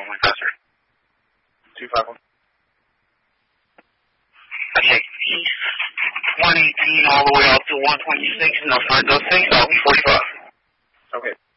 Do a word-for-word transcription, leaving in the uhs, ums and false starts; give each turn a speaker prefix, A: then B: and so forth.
A: Lancaster.
B: two five one.
A: I take east one eighteen all the way up to one twenty-six, and I'll find those things. I'll be forty-five.
B: Okay.